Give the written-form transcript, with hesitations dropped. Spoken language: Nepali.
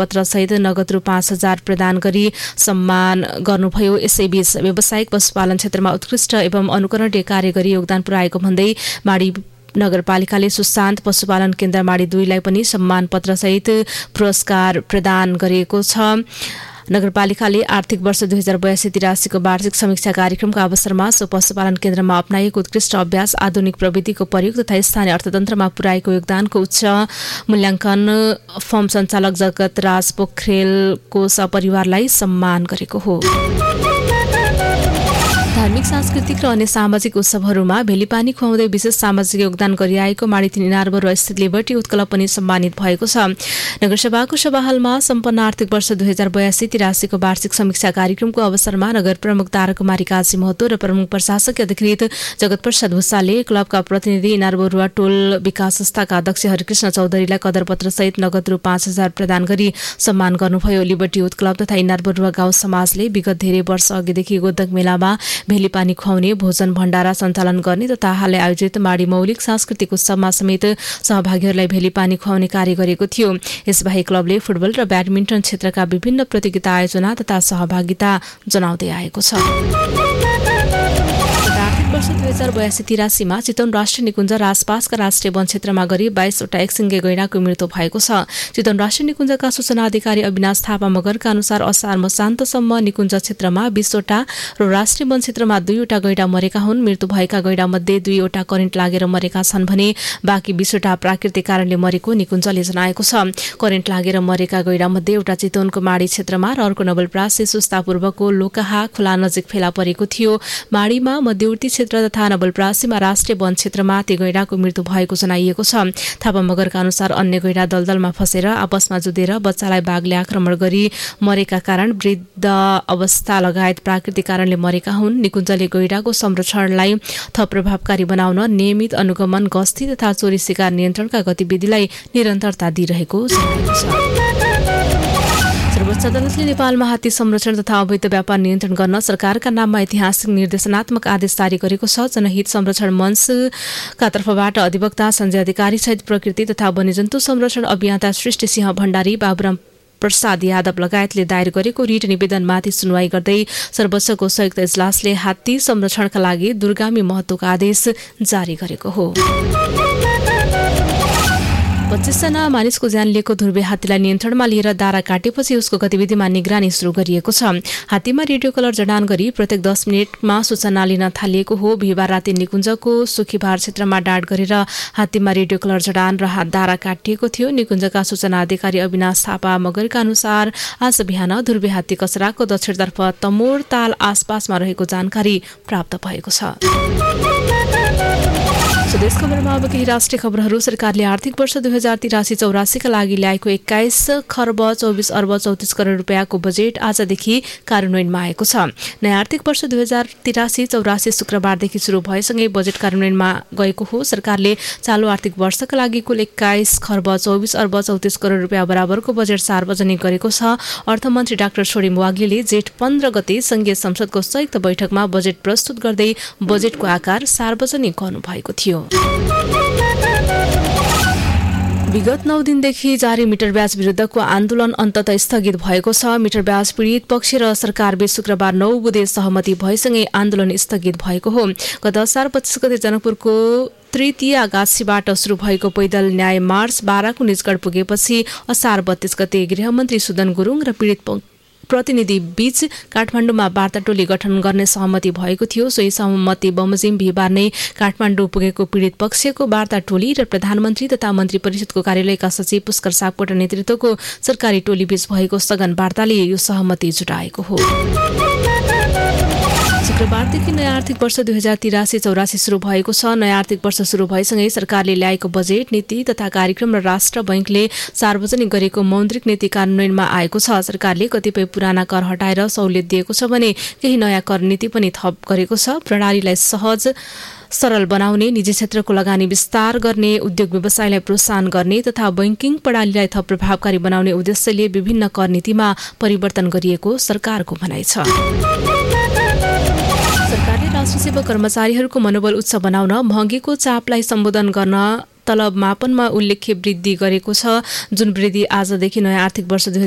प्रमाणपत्र सहित नगद रु 5,000 प्रदान गरी सम्मान गर्नुभयो। यसैबीच व्यावसायिक पशुपालन क्षेत्रमा उत्कृष्ट एवं अनुकरणीय कार्य गरी योगदान पुर्याएको भन्दै माडी नगरपालिकाले सुशान्त पशुपालन केन्द्र माडी 2 लाई पनि सम्मान पत्र सहित पुरस्कार प्रदान गरेको छ। नगरपालिकाले आर्थिक वर्ष 2082-83 को वार्षिक समीक्षा कार्यक्रमका अवसरमा सो पशुपालन केन्द्रमा अपनाइएको उत्कृष्ट अभ्यास, आधुनिक प्रविधिको प्रयोग तथा स्थानीय अर्थतन्त्रमा पुर्याएको योगदानको उच्च मूल्याङ्कन फर्म सञ्चालक जगत राज पोखरेलको सपरिवारलाई सम्मान गरेको हो। धार्मिक, सांस्कृतिक र अन्य सामाजिक उत्सवहरूमा भेलीपानी खुवाउँदै विशेष सामाजिक योगदान गरिआएको माडी 3 इनारबर स्थित लिबर्टी उत्कल पनि सम्मानित भएको छ। नगरसभाको सभाहालमा सम्पन्न आर्थिक वर्ष 2082-83 को वार्षिक समीक्षा कार्यक्रमको अवसरमा नगर प्रमुख ताराकुमारी काजी महतो र प्रमुख प्रशासकीय अधिकृत जगत प्रसाद भूषालले क्लबका प्रतिनिधि इनारबरुवा टोल विकास संस्थाका अध्यक्ष हरिकृष्ण चौधरीलाई कदरपत्र सहित नगद रु 5,000 प्रदान गरी सम्मान गर्नुभयो। लिबर्टी युथ क्लब तथा इनारबरुवा गाउँ समाजले विगत धेरै वर्ष अघिदेखि गोदक मेलामा भेलीपानी खुवाउने, भोजन भण्डारा सञ्चालन गर्ने तथा हालै आयोजित माडी मौलिक सांस्कृतिक उत्सवमा समेत सहभागीहरूलाई भेलीपानी खुवाउने कार्य गरेको थियो। यसबाहेक क्लबले फुटबल र ब्याडमिन्टन क्षेत्रका विभिन्न प्रतियोगिता आयोजना तथा सहभागिता जनाउँदै आएको छ। वर्ष 2082-83 मा चितवन राष्ट्रिय निकुञ्ज र आसपासका राष्ट्रिय वन क्षेत्रमा गरी 22 वटा एकसिङ्गे गैंडाको मृत्यु भएको छ। चितवन राष्ट्रिय निकुञ्जका सूचना अधिकारी अविनाश थापा मगरका अनुसार असार मसान्तसम्म निकुञ्ज क्षेत्रमा 20 वटा र राष्ट्रिय वन क्षेत्रमा 2 वटा गैंडा मरेका हुन्। मृत्यु भएका गैंडामध्ये 2 वटा करेन्ट लागेर मरेका छन् भने बाँकी 20 वटा प्राकृतिक कारणले मरेको निकुञ्जले जनाएको छ। करेन्ट लागेर मरेका गैंडामध्ये एउटा चितवनको माडी क्षेत्रमा र अर्को नवलपरासी सुस्तापूर्वको लोकाहा खोला नजिक फेला परेको थियो। माडीमा मध्यवर्ती क्षेत्र तथा नवलपरासीमा राष्ट्रिय वन क्षेत्रमा ती गैंडाको मृत्यु भएको जनाइएको छ। थापा मगरका अनुसार अन्य गैंडा दलदलमा फसेर आपसमा जुधेर बच्चालाई बाघले आक्रमण गरी मरेका कारण वृद्ध अवस्था लगायत प्राकृतिक कारणले मरेका हुन्। निकुञ्जले गैंडाको संरक्षणलाई थप प्रभावकारी बनाउन नियमित अनुगमन, गस्ती तथा चोरी शिकार नियन्त्रणका गतिविधिलाई निरन्तरता दिइरहेको जनाएको छ। सर्वोच्च अदालतले नेपालमा हात्ती संरक्षण तथा अवैध व्यापार नियन्त्रण गर्न सरकारका नाममा ऐतिहासिक निर्देशनात्मक आदेश जारी गरेको छ। जनहित संरक्षण मञ्चका तर्फबाट अधिवक्ता सञ्जय अधिकारी सहित प्रकृति तथा वन्यजन्तु संरक्षण अभियन्ता सृष्टि सिंह भण्डारी, बाबुराम प्रसाद यादव लगायतले दायर गरेको रिट निवेदनमाथि सुनवाई गर्दै सर्वोच्चको संयुक्त इजलासले हात्ती संरक्षणका लागि दूरगामी महत्त्वको आदेश जारी गरेको हो। 25 जना मानिसको ज्यान लिएको ध्रुवे हात्तीलाई नियन्त्रणमा लिएर दारा काटेपछि उसको गतिविधिमा निगरानी सुरु गरिएको छ। हात्तीमा रेडियो कलर जडान गरी प्रत्येक 10 मिनटमा सूचना लिन थालिएको हो। बिहिबार राति निकुञ्जको सुखीभार क्षेत्रमा डाँड गरेर हात्तीमा रेडियो कलर जडान र दारा काटिएको थियो। निकुञ्जका सूचना अधिकारी अविनाश थापा मगरका अनुसार आज बिहान ध्रुवे हात्ती कचराको दक्षिणतर्फ तमोर ताल आसपासमा रहेको जानकारी प्राप्त भएको छ। स्वदेश खबरमा अब केही राष्ट्रिय खबरहरू। सरकारले आर्थिक वर्ष 2083-84 का लागि ल्याएको 21 खर्ब 24 अर्ब 34 करोड रुपियाँको बजेट आजदेखि कार्यान्वयनमा आएको छ। नयाँ आर्थिक वर्ष 2083-84 शुक्रबारदेखि सुरु भएसँगै बजेट कार्यान्वयनमा गएको हो। सरकारले चालु आर्थिक वर्षका लागि कुल 21 खर्ब 24 अर्ब 34 करोड रुपियाँ बराबरको बजेट सार्वजनिक गरेको छ। अर्थमन्त्री डाक्टर छोडिम वाग्लेले जेठ 15 गते संघीय संसदको संयुक्त बैठकमा बजेट प्रस्तुत गर्दै बजेटको आकार सार्वजनिक गर्नुभएको थियो। विगत 9 दिनदेखि जारी मिटर ब्याज विरुद्धको आन्दोलन अन्ततः स्थगित भएको छ। मिटर ब्याज पीडित पक्ष र सरकारबीच शुक्रबार 9 बुधे सहमति भएसँगै आन्दोलन स्थगित भएको हो। गत असार 25 गते जनकपुरको तृतीय आगासीबाट सुरु भएको पैदल न्याय मार्च 12 को निजगढ पुगेपछि असार 32 गते गृहमन्त्री सुदन गुरुङ र पीडित प्रतिनिधि बीच काठमाडौँमा वार्ता टोली गठन गर्ने सहमति भएको थियो। सोही सहमति बमोजिम बिहिबार नै काठमाडौँ पुगेको पीडित पक्षको वार्ता टोली र प्रधानमन्त्री तथा मन्त्री परिषदको कार्यालयका सचिव पुष्कर सापकोटा नेतृत्वको सरकारी टोली बीच भएको सघन वार्ताले यो सहमति जुटाएको हो। शुक्रबारदेखि नयाँ आर्थिक वर्ष 2083-84 सुरु भएको छ। नयाँ आर्थिक वर्ष सुरु भएसँगै सरकारले ल्याएको बजेट, नीति तथा कार्यक्रम र राष्ट्र बैंकले सार्वजनिक गरेको मौद्रिक नीति कार्यान्वयनमा आएको छ। सरकारले कतिपय पुराना कर हटाएर सहुलियत दिएको छ भने केही नयाँ कर नीति पनि थप गरेको छ। प्रणालीलाई सहज सरल बनाउने, निजी क्षेत्रको लगानी विस्तार गर्ने, उद्योग व्यवसायलाई प्रोत्साहन गर्ने तथा बैंकिङ प्रणालीलाई थप प्रभावकारी बनाउने उद्देश्यले विभिन्न कर नीतिमा परिवर्तन गरिएको सरकारको भनाइ छ। सरकारले राष्ट्र सेवा कर्मचारीहरूको मनोबल उच्च बनाउन महँगीको चापलाई सम्बोधन गर्न तलब मापनमा उल्लेख्य वृद्धि गरेको छ। जुन वृद्धि आजदेखि नयाँ आर्थिक वर्ष